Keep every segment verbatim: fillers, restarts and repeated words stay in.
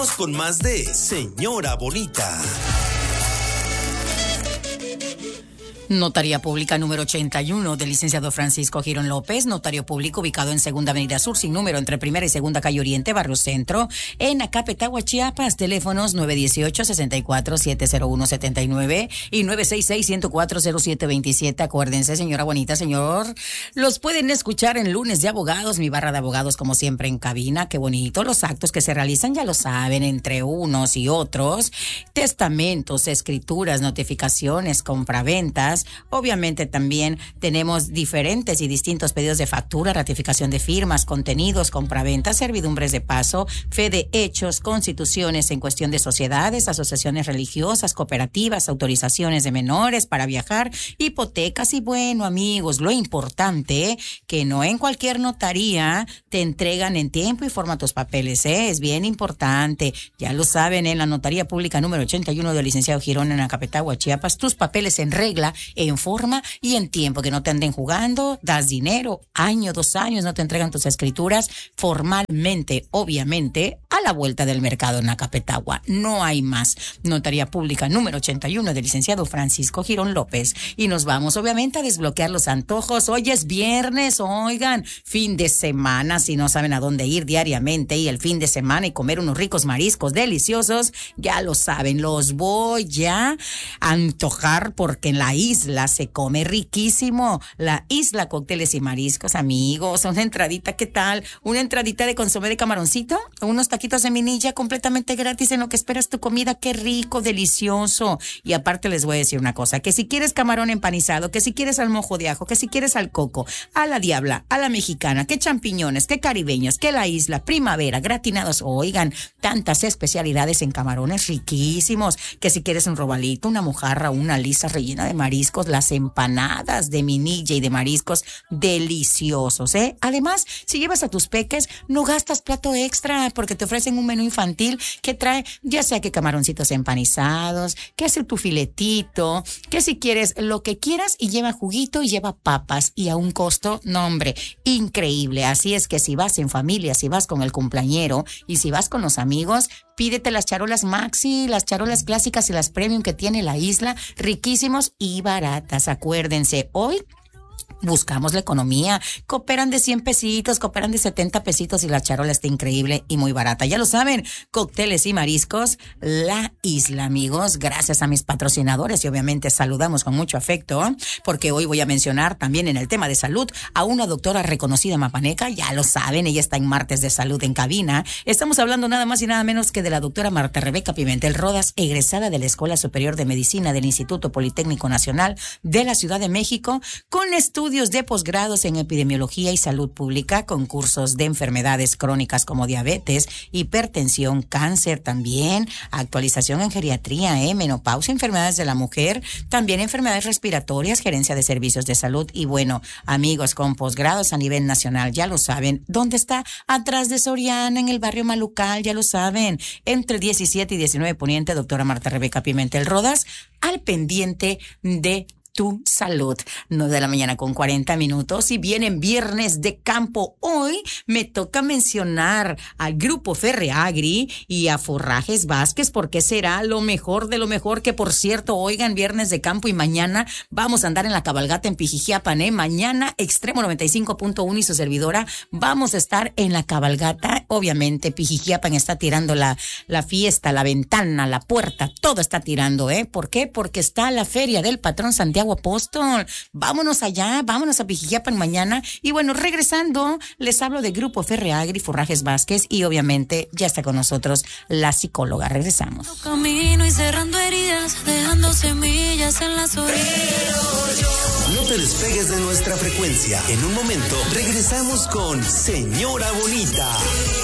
Con más de Señora Bonita. Notaría Pública número ochenta y uno del licenciado Francisco Girón López, notario público ubicado en Segunda Avenida Sur, sin número, entre Primera y Segunda Calle Oriente, Barrio Centro, en Acapetagua, Chiapas. Teléfonos nueve uno ocho, seis cuatro, siete cero uno siete nueve y nueve seis seis, uno cero cuatro, cero siete dos siete. Acuérdense, señora bonita, señor, los pueden escuchar en Lunes de Abogados, mi barra de abogados como siempre en cabina. Qué bonito, los actos que se realizan ya lo saben, entre unos y otros, testamentos, escrituras, notificaciones, compraventas. Obviamente también tenemos diferentes y distintos pedidos de factura, ratificación de firmas, contenidos, compraventas, servidumbres de paso, fe de hechos, constituciones en cuestión de sociedades, asociaciones religiosas, cooperativas, autorizaciones de menores para viajar, hipotecas. Y bueno, amigos, lo importante, que no en cualquier notaría te entregan en tiempo y forma tus papeles, ¿eh? Es bien importante. Ya lo saben, en la Notaría Pública número ochenta y uno del licenciado Girón en Acapetagua, Chiapas, tus papeles en regla, en forma y en tiempo, que no te anden jugando, das dinero, año, dos años, no te entregan tus escrituras formalmente, obviamente, a la vuelta del mercado en Acapetagua. No hay más. Notaría Pública número ochenta y uno del licenciado Francisco Girón López. Y nos vamos, obviamente, a desbloquear los antojos. Hoy es viernes, oigan, fin de semana, si no saben a dónde ir diariamente y el fin de semana y comer unos ricos mariscos deliciosos, ya lo saben, los voy a antojar porque en la isla se come riquísimo. La Isla Cócteles y Mariscos, amigos, una entradita, ¿qué tal? Una entradita de consomé de camaroncito, unos taquitos de minilla completamente gratis en lo que esperas tu comida. Qué rico, delicioso. Y aparte les voy a decir una cosa, que si quieres camarón empanizado, que si quieres al mojo de ajo, que si quieres al coco, a la diabla, a la mexicana, que champiñones, que caribeños, que la isla, primavera, gratinados, oigan, tantas especialidades en camarones riquísimos, que si quieres un robalito, una mojarra, una lisa rellena de mariscos, las empanadas de minilla y de mariscos deliciosos, ¿eh? Además, si llevas a tus peques, no gastas plato extra porque te ofrecen un menú infantil que trae, ya sea que camaroncitos empanizados, que es tu filetito, que si quieres lo que quieras, y lleva juguito y lleva papas y a un costo, no hombre, increíble. Así es que si vas en familia, si vas con el cumpleañero y si vas con los amigos, pídete las charolas Maxi, las charolas clásicas y las premium que tiene la isla, riquísimos y baratas. Acuérdense, hoy buscamos la economía. Cooperan de cien pesitos, cooperan de setenta pesitos y la charola está increíble y muy barata. Ya lo saben, Cócteles y Mariscos, la isla, amigos. Gracias a mis patrocinadores y obviamente saludamos con mucho afecto, porque hoy voy a mencionar también en el tema de salud a una doctora reconocida mapaneca. Ya lo saben, ella está en Martes de Salud en cabina. Estamos hablando nada más y nada menos que de la doctora Marta Rebeca Pimentel Rodas, egresada de la Escuela Superior de Medicina del Instituto Politécnico Nacional de la Ciudad de México, con estudios de posgrados en epidemiología y salud pública, con cursos de enfermedades crónicas como diabetes, hipertensión, cáncer también, actualización en geriatría, eh, menopausia, enfermedades de la mujer, también enfermedades respiratorias, gerencia de servicios de salud. Y bueno, amigos, con posgrados a nivel nacional, ya lo saben. ¿Dónde está? Atrás de Soriana, en el barrio Malucal, ya lo saben. Entre diecisiete y diecinueve Poniente, doctora Marta Rebeca Pimentel Rodas, al pendiente de tu salud. nueve de la mañana con cuarenta minutos y vienen viernes de campo. Hoy me toca mencionar al Grupo Ferreagri y a Forrajes Vázquez, porque será lo mejor de lo mejor. Que por cierto, oigan, viernes de campo y mañana vamos a andar en la cabalgata en Pijijiapan, ¿eh? Mañana Extremo noventa y cinco punto uno y su servidora vamos a estar en la cabalgata. Obviamente Pijijiapan está tirando la, la fiesta, la ventana, la puerta, todo está tirando, ¿eh? ¿Por qué? Porque está la feria del patrón Santiago Apóstol. Vámonos allá, vámonos a Pijijiapan mañana. Y bueno, regresando, les hablo de Grupo Ferreagri, Forrajes Vázquez, y obviamente ya está con nosotros la psicóloga. Regresamos. Camino y cerrando heridas, dejando semillas en las orillas. No te despegues de nuestra frecuencia. En un momento regresamos con Señora Bonita.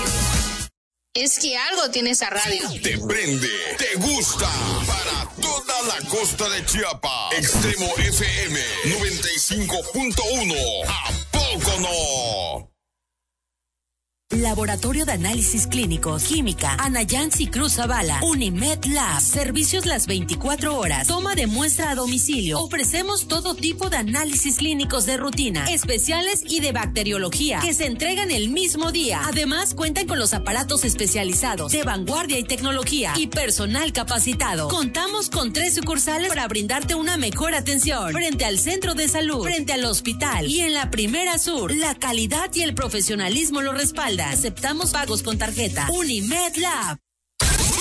Es que algo tiene esa radio. Te prende, te gusta. Para toda la costa de Chiapas. Extremo F M noventa y cinco punto uno. ¿A poco no? Laboratorio de Análisis Clínicos, Química, Ana Yancy Cruz Zavala, Unimed Lab, servicios las veinticuatro horas, toma de muestra a domicilio. Ofrecemos todo tipo de análisis clínicos de rutina, especiales y de bacteriología, que se entregan el mismo día. Además, cuentan con los aparatos especializados, de vanguardia y tecnología, y personal capacitado. Contamos con tres sucursales para brindarte una mejor atención, frente al centro de salud, frente al hospital y en la Primera Sur. La calidad y el profesionalismo lo respaldan. Aceptamos pagos con tarjeta. Unimed Lab.